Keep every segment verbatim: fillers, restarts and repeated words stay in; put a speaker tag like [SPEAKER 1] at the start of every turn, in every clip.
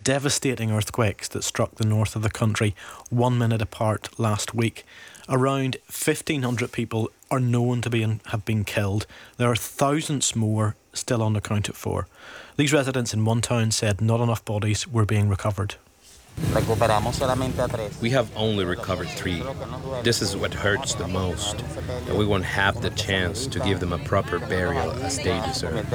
[SPEAKER 1] devastating earthquakes that struck the north of the country one minute apart last week. Around fifteen hundred people are known to be in, have been killed. There are thousands more still unaccounted for. These residents in one town said not enough bodies were being recovered.
[SPEAKER 2] We have only recovered three. This is what hurts the most, and we won't have the chance to give them a proper burial as they deserve.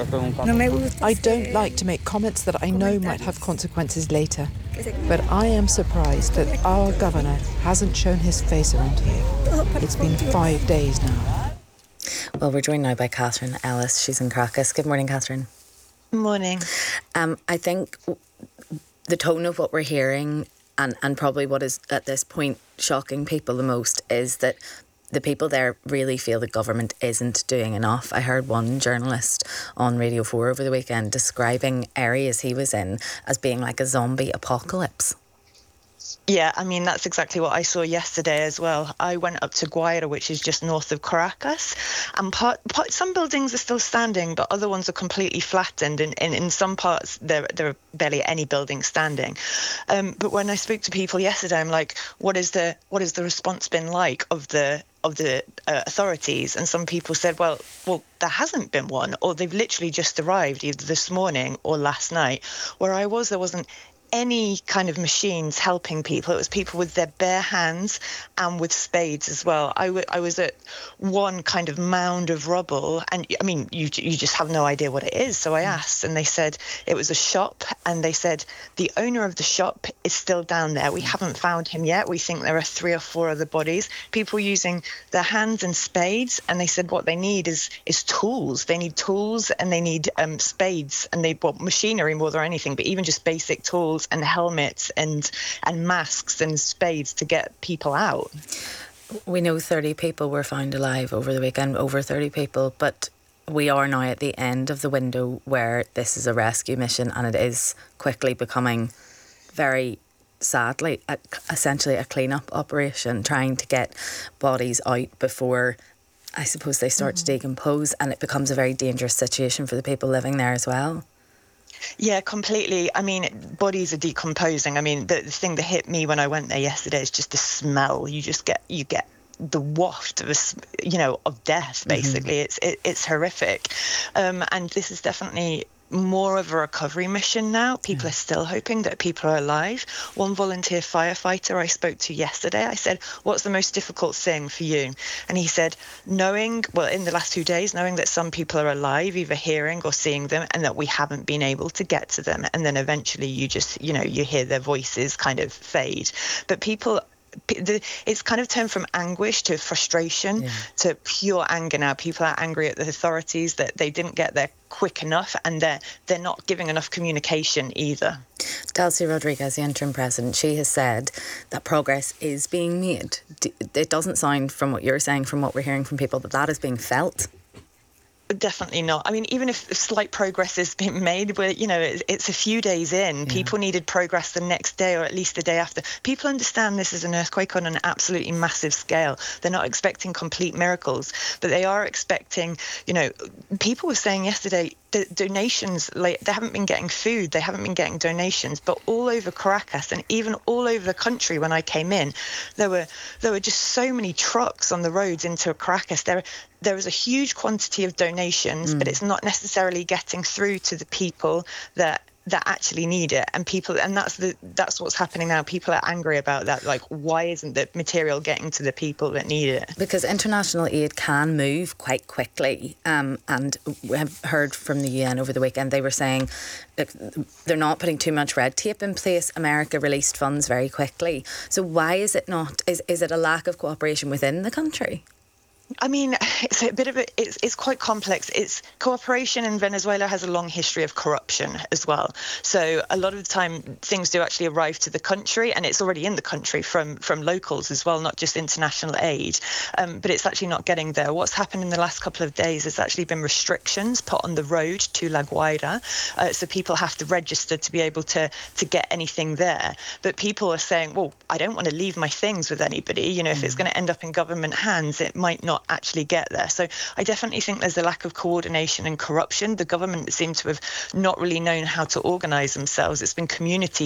[SPEAKER 3] I don't like to make comments that I know might have consequences later, but I am surprised that our governor hasn't shown his face around here. It's been five days now.
[SPEAKER 4] Well, we're joined now by Catherine Ellis. She's in Caracas. Good morning, Catherine.
[SPEAKER 5] Good morning.
[SPEAKER 4] Um, I think the tone of what we're hearing, and, and probably what is at this point shocking people the most, is that the people there really feel the government isn't doing enough. I heard one journalist on Radio four over the weekend describing areas he was in as being like a zombie apocalypse.
[SPEAKER 5] Yeah, I mean, that's exactly what I saw yesterday as well. I went up to Guaira, which is just north of Caracas, and part, part, some buildings are still standing, but other ones are completely flattened, and, and in some parts there, there are barely any buildings standing. Um, but when I spoke to people yesterday, I'm like, what is the what is the response been like of the of the uh, authorities? And some people said, well, well, there hasn't been one, or they've literally just arrived either this morning or last night. Where I was, there wasn't any kind of machines helping people. It was people with their bare hands and with spades as well. I, w- I was at one kind of mound of rubble, and I mean, you you just have no idea what it is. So I asked, and they said it was a shop, and they said the owner of the shop is still down there. We haven't found him yet. We think there are three or four other bodies. People using their hands and spades, and they said what they need is is tools. They need tools, and they need um, spades, and they want machinery more than anything, but even just basic tools and helmets and and masks and spades to get people out.
[SPEAKER 4] We know thirty people were found alive over the weekend, over thirty people, but we are now at the end of the window where this is a rescue mission, and it is quickly becoming, very sadly, a, essentially a clean-up operation, trying to get bodies out before, I suppose, they start mm-hmm. to decompose, and it becomes a very dangerous situation for the people living there as well.
[SPEAKER 5] Yeah, completely. I mean, bodies are decomposing. I mean, the, the thing that hit me when I went there yesterday is just the smell. You just get, you get the waft of, a, you know, of death, basically. Mm-hmm. It's it, it's horrific. Um, and this is definitely more of a recovery mission now. People yeah. are still hoping that people are alive. One volunteer firefighter I spoke to yesterday, I said, what's the most difficult thing for you? And he said, knowing, well, in the last two days, knowing that some people are alive, either hearing or seeing them, and that we haven't been able to get to them. And then eventually you just, you know, you hear their voices kind of fade. But people, it's kind of turned from anguish to frustration yeah. to pure anger now. People are angry at the authorities that they didn't get there quick enough, and they're they're not giving enough communication either.
[SPEAKER 4] Delcy Rodriguez, the interim president, she has said that progress is being made. It doesn't sound, from what you're saying, from what we're hearing from people, that that is being felt.
[SPEAKER 5] Definitely not. I mean, even if slight progress has been made, where, you know, it's a few days in, yeah. people needed progress the next day or at least the day after. People understand this is an earthquake on an absolutely massive scale. They're not expecting complete miracles, but they are expecting, you know, people were saying yesterday, the donations, like, they haven't been getting food, they haven't been getting donations, but all over Caracas and even all over the country when I came in, there were there were just so many trucks on the roads into Caracas. There there was a huge quantity of donations, mm. but it's not necessarily getting through to the people that that actually need it, and people, and that's the that's what's happening now. People are angry about that. Like, why isn't the material getting to the people that need it?
[SPEAKER 4] Because international aid can move quite quickly, um, and we have heard from the U N over the weekend. They were saying that they're not putting too much red tape in place. America released funds very quickly. So why is it not? Is is it a lack of cooperation within the country?
[SPEAKER 5] I mean, it's a bit of a, it's, it's quite complex. It's cooperation in Venezuela has a long history of corruption as well. So a lot of the time things do actually arrive to the country, and it's already in the country from, from locals as well, not just international aid. Um, but it's actually not getting there. What's happened in the last couple of days has actually been restrictions put on the road to La Guaira. Uh, so people have to register to be able to, to get anything there. But people are saying, well, I don't want to leave my things with anybody. You know, if mm. it's going to end up in government hands, it might not actually get there. So I definitely think there's a lack of coordination and corruption. The government seem to have not really known how to organise themselves. It's been community